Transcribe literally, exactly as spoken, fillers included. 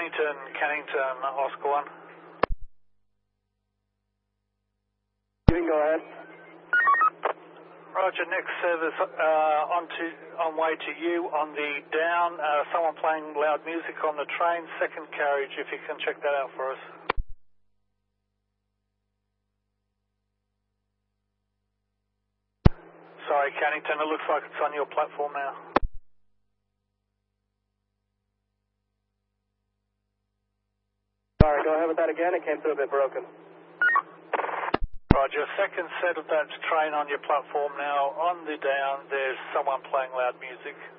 Cannington, Cannington, Oscar one. You can go ahead. Roger, next service uh, on, to, on way to you on the down. Uh, someone playing loud music on the train, second carriage, if you can check that out for us. Sorry, Cannington, it looks like it's on your platform now. Sorry, go ahead with that again. It came through a bit broken. Roger, second set of that train on your platform now. On the down, there's someone playing loud music.